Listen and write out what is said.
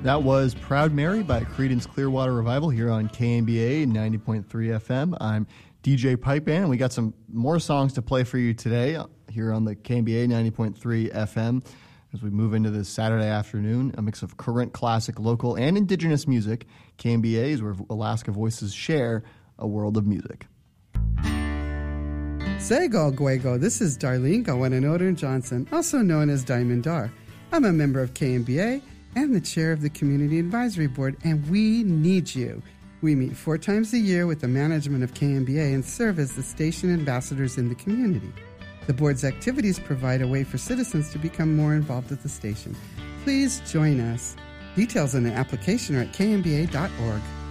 That was Proud Mary by Creedence Clearwater Revival here on KMBA 90.3 FM. I'm DJ Pipe Band, and we got some more songs to play for you today here on the KMBA 90.3 FM as we move into this Saturday afternoon, a mix of current, classic, local, and indigenous music. KMBA is where Alaska Voices share a world of music. Sego Guego, this is Darlene Gawananoder Johnson, also known as Diamond Dar. I'm a member of KMBA and the chair of the Community Advisory Board, and we need you. We meet 4 times a year with the management of KMBA and serve as the station ambassadors in the community. The board's activities provide a way for citizens to become more involved at the station. Please join us. Details on the application are at kmba.org.